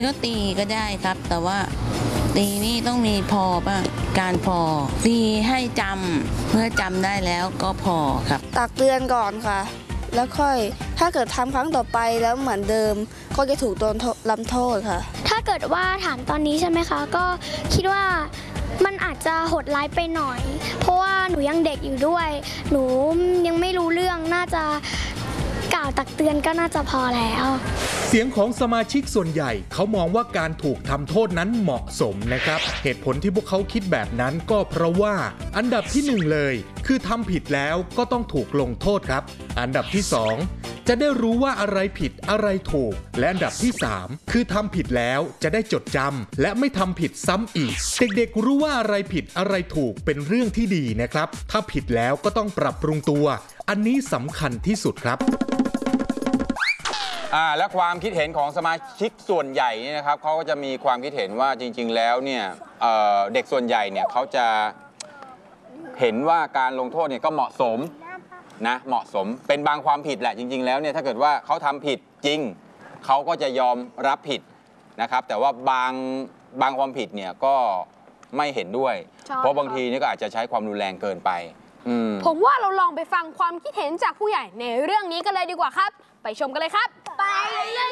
ก็ตีก็ได้ครับแต่ว่าตีนี่ต้องมีพอบ้างการพอตีให้จำเมื่อจำได้แล้วก็พอครับตักเตือนก่อนค่ะแล้วค่อยถ้าเกิดทำครั้งต่อไปแล้วเหมือนเดิมก็จะถูกโดนลำโทษค่ะถ้าเกิดว่าถามตอนนี้ใช่ไหมคะก็คิดว่ามันอาจจะโหดร้ายไปหน่อยเพราะว่าหนูยังเด็กอยู่ด้วยหนูยังไม่รู้เรื่องน่าจะกล่าวตักเตือนก็น่าจะพอแล้วเสียงของสมาชิกส่วนใหญ่เขามองว่าการถูกทำโทษนั้นเหมาะสมนะครับเหตุผลที่พวกเขาคิดแบบนั้นก็เพราะว่าอันดับที่1เลยคือทำผิดแล้วก็ต้องถูกลงโทษครับอันดับที่2จะได้รู้ว่าอะไรผิดอะไรถูกและอันดับที่3คือทำผิดแล้วจะได้จดจำและไม่ทำผิดซ้ำอีกเด็กๆรู้ว่าอะไรผิดอะไรถูกเป็นเรื่องที่ดีนะครับถ้าผิดแล้วก็ต้องปรับปรุงตัวอันนี้สำคัญที่สุดครับและความคิดเห็นของสมาชิกส่วนใหญ่นี่นะครับเขาก็จะมีความคิดเห็นว่าจริงๆแล้วเนี่ยเด็กส่วนใหญ่เนี่ยเขาจะเห็นว่าการลงโทษเนี่ยก็เหมาะสมนะเหมาะสมเป็นบางความผิดแหละจริงๆแล้วเนี่ยถ้าเกิดว่าเขาทำผิดจริงเขาก็จะยอมรับผิดนะครับแต่ว่าบางความผิดเนี่ยก็ไม่เห็นด้วยเพราะบางทีนี่ก็อาจจะใช้ความรุนแรงเกินไปผมว่าเราลองไปฟังความคิดเห็นจากผู้ใหญ่ในเรื่องนี้กันเลยดีกว่าครับไปชมกันเลยครับไปเลย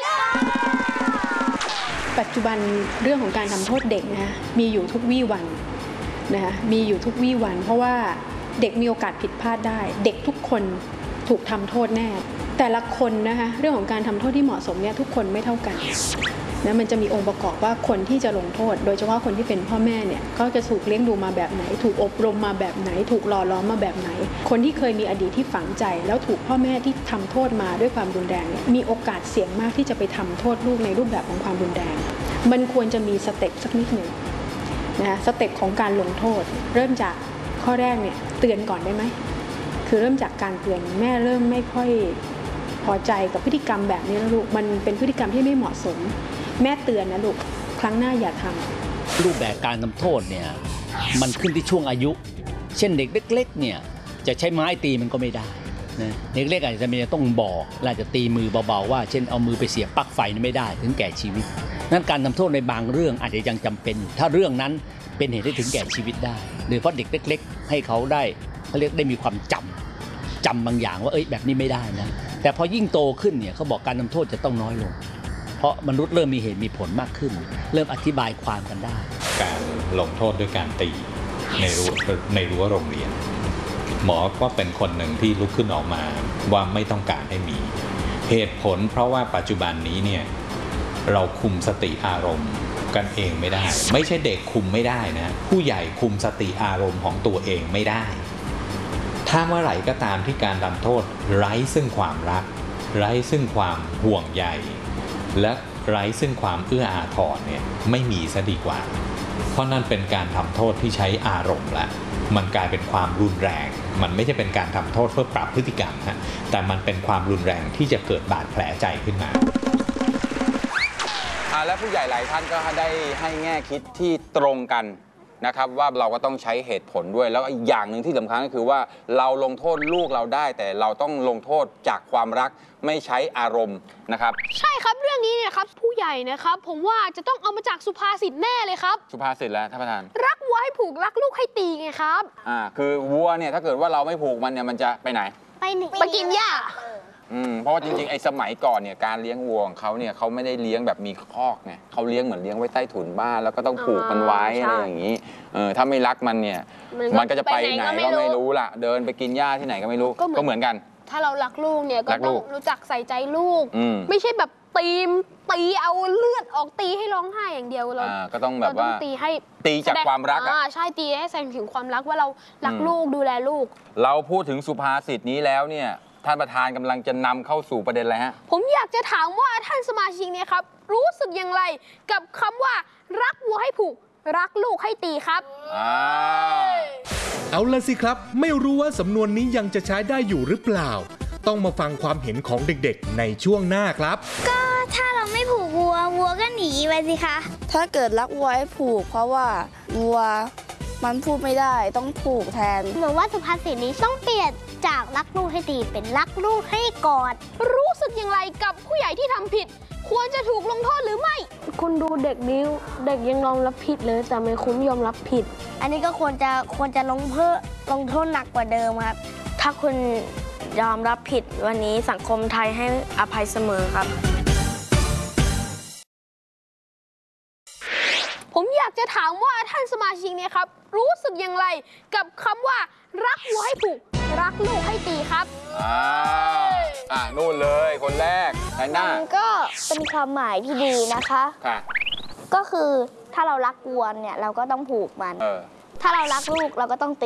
ปัจจุบันเรื่องของการทำโทษเด็กนะมีอยู่ทุกวี่วันนะคะมีอยู่ทุกวี่วันเพราะว่าเด็กมีโอกาสผิดพลาดได้เด็กทุกคนถูกทำโทษแน่แต่ละคนนะคะเรื่องของการทำโทษที่เหมาะสมเนี่ยทุกคนไม่เท่ากันนะมันจะมีองค์ประกอบว่าคนที่จะลงโทษโดยเฉพาะคนที่เป็นพ่อแม่เนี่ยก็จะถูกเลี้ยงดูมาแบบไหนถูกอบรมมาแบบไหนถูกหล่อล้อมมาแบบไหนคนที่เคยมีอดีตที่ฝังใจแล้วถูกพ่อแม่ที่ทำโทษมาด้วยความรุนแรงเนี่ยมีโอกาสเสี่ยงมากที่จะไปทำโทษลูกในรูปแบบของความรุนแรงมันควรจะมีสเต็ปสักนิดหนึ่งนะสเต็ปของการลงโทษเริ่มจากข้อแรกเนี่ยเตือนก่อนได้ไหมคือเริ่มจากการเตือนแม่เริ่มไม่ค่อยพอใจกับพฤติกรรมแบบนี้นะลูกมันเป็นพฤติกรรมที่ไม่เหมาะสมแม่เตือนนะลูกครั้งหน้าอย่าทำรูปแบบการทำโทษเนี่ยมันขึ้นที่ช่วงอายุเช่นเด็กเล็กๆเนี่ยจะใช้ไม้ตีมันก็ไม่ได้นะเด็กเล็กอาจจะต้องบอกอาจจะตีมือเบาๆว่าเช่นเอามือไปเสียบปลั๊กไฟไม่ได้ถึงแก่ชีวิตนั้นการทำโทษในบางเรื่องอาจจะยังจำเป็นถ้าเรื่องนั้นเป็นเหตุให้ถึงแก่ชีวิตได้โดยเฉพาะเด็กเล็กๆให้เขาได้เขาเรียกได้มีความจำบางอย่างว่าแบบนี้ไม่ได้นะแต่พอยิ่งโตขึ้นเนี่ยเขาบอกการทำโทษจะต้องน้อยลงเพราะมนุษย์เริ่มมีเหตุมีผลมากขึ้นเริ่มอธิบายความกันได้การลงโทษด้วยการตีในรั้วโรงเรียนหมอก็เป็นคนหนึ่งที่ลุกขึ้นออกมาว่าไม่ต้องการให้มีเหตุผลเพราะว่าปัจจุบันนี้เนี่ยเราคุมสติอารมณ์กันเองไม่ได้ไม่ใช่เด็กคุมไม่ได้นะผู้ใหญ่คุมสติอารมณ์ของตัวเองไม่ได้ถ้าเมื่อไหร่ก็ตามที่การทำโทษไร้ซึ่งความรักไร้ซึ่งความห่วงใยและไร้ซึ่งความเอื้ออาทรเนี่ยไม่มีซะดีกว่าเพราะนั่นเป็นการทำโทษที่ใช้อารมณ์ละมันกลายเป็นความรุนแรงมันไม่ใช่เป็นการทำโทษเพื่อปรับพฤติกรรมฮะแต่มันเป็นความรุนแรงที่จะเกิดบาดแผลใจขึ้นมาและผู้ใหญ่หลายท่านก็ได้ให้แง่คิดที่ตรงกันนะครับว่าเราก็ต้องใช้เหตุผลด้วยแล้วอีกอย่างหนึ่งที่สำคัญก็คือว่าเราลงโทษลูกเราได้แต่เราต้องลงโทษจากความรักไม่ใช้อารมณ์นะครับใช่ครับเรื่องนี้เนี่ยครับผู้ใหญ่นะครับผมว่าจะต้องเอามาจากสุภาษิตแน่เลยครับสุภาษิตแล้วท่านประธานรักวัวให้ผูกรักลูกให้ตีไงครับคือวัวเนี่ยถ้าเกิดว่าเราไม่ผูกมันเนี่ยมันจะไปไหนไปกินหญ้าเพราะว่าจริงๆไอ้สมัยก่อนเนี่ยการเลี้ยงวัวของเขาเนี่ยเขาไม่ได้เลี้ยงแบบมีคอกไงเขาเลี้ยงเหมือนเลี้ยงไว้ใต้ถุนบ้านแล้วก็ต้องผูกมันไว้อะไรอย่างนี้ถ้าไม่รักมันเนี่ยมันก็จะไปไหนก็ไม่รู้ล่ะเดินไปกินหญ้าที่ไหนก็ไม่รู้ก็เหมือนกันถ้าเรารักลูกเนี่ยก็ต้องรู้จักใส่ใจลูกไม่ใช่แบบตีเอาเลือดออกตีให้ร้องไห้อย่างเดียวเราก็ต้องแบบว่าตีจากความรักใช่ตีให้แสดงถึงความรักว่าเรารักลูกดูแลลูกเราพูดถึงสุภาษิตนี้แล้วเนี่ยท่านประธานกำลังจะนำเข้าสู่ประเด็นอะไรฮะผมอยากจะถามว่าท่านสมาชิกเนี่ยครับรู้สึกอย่างไรกับคำว่ารักวัวให้ผูกรักลูกให้ตีครับเอาละสิครับไม่รู้ว่าสำนวนนี้ยังจะใช้ได้อยู่หรือเปล่าต้องมาฟังความเห็นของเด็กๆในช่วงหน้าครับก็ถ้าเราไม่ผูกวัวก็หนีไปสิคะถ้าเกิดรักวัวให้ผูกเพราะว่าวัวมันพูดไม่ได้ต้องผูกแทนเหมือนว่าสุภาษิตนี้ต้องเปลี่ยนจากรักลูกให้ตีเป็นรักลูกให้กอดรู้สึกอย่างไรกับผู้ใหญ่ที่ทำผิดควรจะถูกลงโทษหรือไม่ คุณดูเด็กนี้เด็กยังยอมรับผิดเลยแต่ไม่คุ้มยอมรับผิดอันนี้ก็ควรจะลงโทษหนักกว่าเดิมครับ ถ้าคุณยอมรับผิดวันนี้สังคมไทยให้อภัยเสมอครับผมอยากจะถามว่าท่านสมาชิกเนี่ยครับรู้สึกอย่างไรกับคำว่ารักวัวให้ผูกรักลูกให้ตีครับนู่นเลยคนแรกแพนด้ามันก็เป็นความหมายที่ดีนะคะค่ะก็คือถ้าเรารักวัวเนี่ยเราก็ต้องผูกมัน ถ้าเรารักลูกเราก็ต้องตี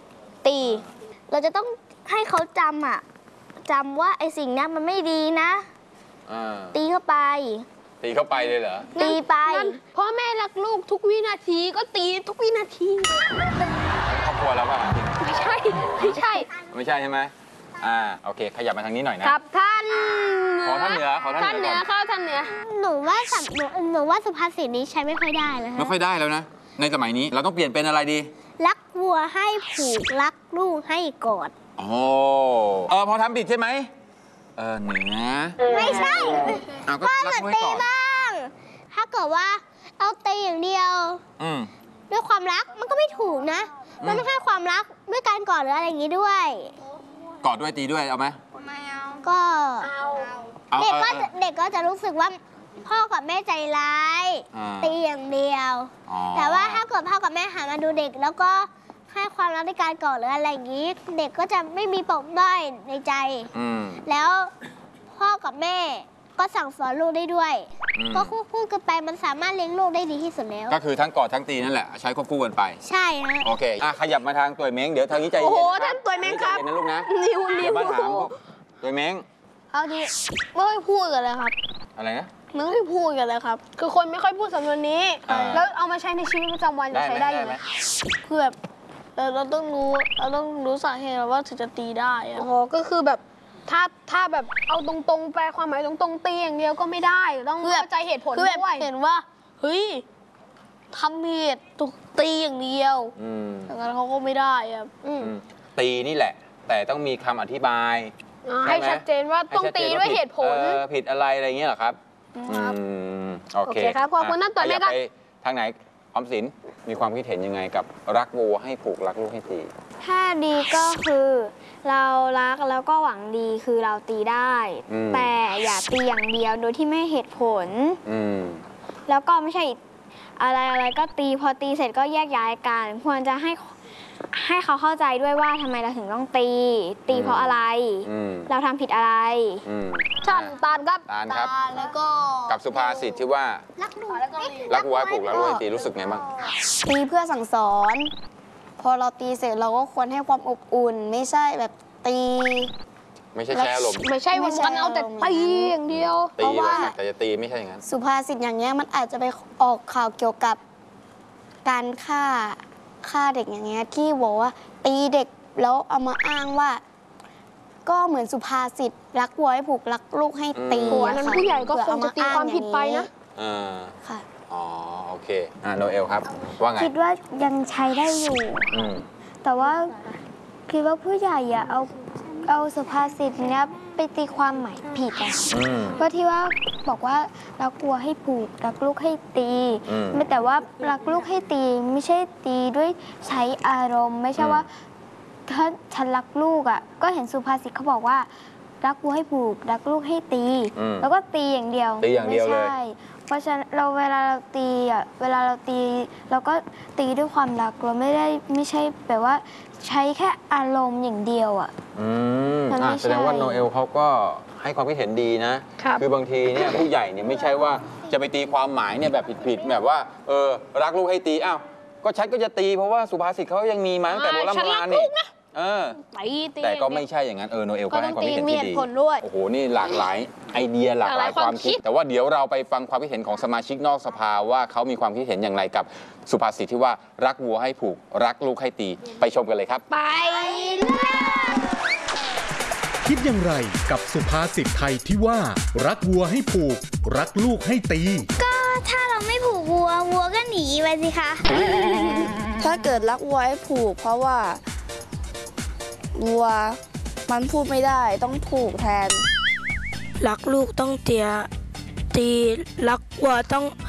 เราจะต้องให้เขาจำว่าไอ้สิ่งนี้มันไม่ดีนะ ตีเข้าไปตีเข้าไปเลยเหรอตีไปพ่อแม่รักลูกทุกวินาทีก็ตีทุกวินาทีครอบครัวแล้วป่ะไม่ใช่ไม่ใช่ใช่ไหมโอเคขยับมาทางนี้หน่อยนะครับท่านขอท่านเหนือท่านเหนือก่อนเข้าท่านเหนือหนูว่าสุภาษิตนี้ใช้ไม่ค่อยได้เลยไม่ค่อยได้แล้วนะในสมัยนี้เราต้องเปลี่ยนเป็นอะไรดีรักวัวให้ผูกรักลูกให้กอดพอทำผิดใช่ไหมเหนือไม่ใช่ก็รักไว้ก่อนบ้างถ้าเกิดว่าเอาตีอย่างเดียวด้วยความรักมันก็ไม่ถูกนะ มันต้องให้ความรักด้วยการกอดหรืออะไรอย่างนี้ด้วยกอดด้วยตีด้วยเอาไหมก็เด็กก็จะรู้สึกว่าพ่อกับแม่ใจร้ายตีอย่างเดียว แต่ว่าถ้าเกิดพ่อกับแม่หันมาดูเด็กแล้วก็ให้ความรักในการกอดหรืออะไรอย่างนี้ เด็กก็จะไม่มีปมด้อยในใจแล้วพ่อกับแม่ก็สั่งสอนลูกได้ด้วยก็คู่กันไปมันสามารถเลี้ยงลูกได้ดีที่สุดแล้วก็คือทั้งกอดทั้งตีนั่นแหละใช้ควบคู่กันไปใช่ฮะโอเคขยับมาทางตัวเม้งเดี๋ยวทางนี้ใจเย็นโอ้โหท่านตัวเม้งครับนะลูกนะนิ้วมาถามตัวเม้งเอาดิไม่ค่อยพูดกันเลยครับอะไรนะไม่ค่อยพูดกันเลยครับคือคนไม่ค่อยพูดสำนวนนี้แล้วเอามาใช้ในชีวิตประจำวันจะใช้ได้ไหมคือแบบเราต้องรู้สาเหตุว่าถึงจะตีได้ก็คือแบบถ้าแบบเอาตรงๆแปลความหมายตรงๆตีอย่างเดียวก็ไม่ได้ต้องเข้าใจเหตุผลด้วยเห็นว่าเฮ้ยทำผิดถูกตีอย่างเดียวอย่างนั้นเขาก็ไม่ได้ครับตีนี่แหละแต่ต้องมีคำอธิบายให้ชัดเจนว่าต้องตีด้วยเหตุผลผิดอะไรเงี้ยเหรอครับโอเคครับขอบคุณท่านตัวแม่ครับทางไหนออมสินมีความคิดเห็นยังไงกับรักวัวให้ผูกรักลูกให้ตีถ้าดีก็คือเรารักแล้วก็หวังดีคือเราตีได้แต่อย่าตีอย่างเดียวโดยที่ไม่เหตุผลแล้วก็ไม่ใช่อะไรก็ตีพอตีเสร็จก็แยกย้ายกันควรจะให้เขาเข้าใจด้วยว่าทำไมเราถึงต้องตีเพราะอะไรเราทำผิดอะไรตาลครับแล้วก็กับสุภาษิตที่ว่ารักวัวให้ผูกรักลูกให้ตีรู้สึกไงบ้างตีเพื่อสั่งสอนพอเราตีเสร็จเราก็ควรให้ความอบอุ่นไม่ใช่แบบตีไม่ใช่แช่ลมไม่ใช่วันเอาแต่ตีอย่างเดียวเพราะว่าแต่จะตีไม่ใช่อย่างนั้นสุภาษิตอย่างเงี้ยมันอาจจะไปออกข่าวเกี่ยวกับการฆ่าเด็กอย่างเงี้ยที่บอกว่าตีเด็กแล้วเอามาอ้างว่าก็เหมือนสุภาษิตรักวัวให้ผูกรักลูกให้ตีนั้นผู้ใหญ่ก็คงจะตีความผิดไปนะค่ะโอเคโนเอลครับว่าไงคิดว่ายังใช้ได้อยู่แต่ว่าคิดว่าผู้ใหญ่อย่าเอาสุภาษิตเนี้ยไปตีความหมายผิดเพราะที่ว่าบอกว่ารักวัวให้ผูกรักลูกให้ตีแต่ว่ารักลูกให้ตีไม่ใช่ตีด้วยใช้อารมณ์ไม่ใช่ว่าถ้าฉันรักลูกก็เห็นสุภาษิตเขาบอกว่ารักวัวให้ผูกรักลูกให้ตีแล้วก็ตีอย่างเดียวไม่ใช่เพราะฉะนั้นเวลาเราตีเราก็ตีด้วยความรักเราไม่ใช่แบบว่าใช้แค่อารมณ์อย่างเดียวแสดงว่าโนเอลเขาก็ให้ความคิดเห็นดีนะคือบางทีเนี่ยผู้ใหญ่เนี่ยไม่ใช่ว่าจะไปตีความหมายเนี่ยแบบผิดแบบว่ารักลูกให้ตีก็ฉันก็จะตีเพราะว่าสุภาษิตเขายังมีมาตั้งแต่โบราณนี่แต่ก็ไม่ใช่อย่างนั้นโนเอลก็ให้ความคิดเห็นที่ดีโอ้โหนี่หลากหลายไอเดียหลากหลายความคิดแต่ว่าเดี๋ยวเราไปฟังความคิดเห็นของสมาชิกนอกสภาว่าเขามีความคิดเห็นอย่างไรกับสุภาษิตที่ว่ารักวัวให้ผูกรักลูกให้ตีไปชมกันเลยครับไปคิดอย่างไรกับสุภาษิตไทยที่ว่ารักวัวให้ผูกรักลูกให้ตีก็ถ้าเราไม่ผูกวัวก็หนีไปสิคะถ้าเกิดรักวัวให้ผูกเพราะว่าวัวมันพูดไม่ได้ต้องผูกแทนรักลูกต้องตีตีรักวัวต้อง